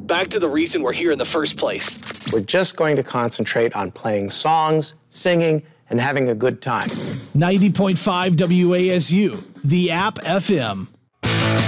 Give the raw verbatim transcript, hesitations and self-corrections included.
back to the reason we're here in the first place. We're just going to concentrate on playing songs, singing, and having a good time. ninety point five W A S U, the App F M.